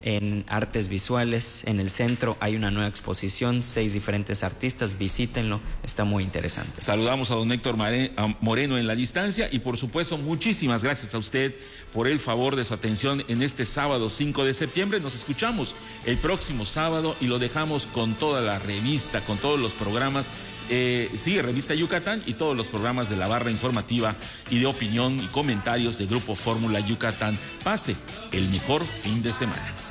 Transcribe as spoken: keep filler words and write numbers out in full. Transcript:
en artes visuales. En el centro hay una nueva exposición, seis diferentes artistas, visítenlo, está muy interesante. Saludamos a don Héctor Moreno en la distancia y por supuesto muchísimas gracias a usted por el favor de su atención en este sábado cinco de septiembre. Nos escuchamos el próximo sábado y lo dejamos con toda la revista, con todos los programas. Eh, sigue Revista Yucatán y todos los programas de la barra informativa y de opinión y comentarios de Grupo Fórmula Yucatán. Pase el mejor fin de semana.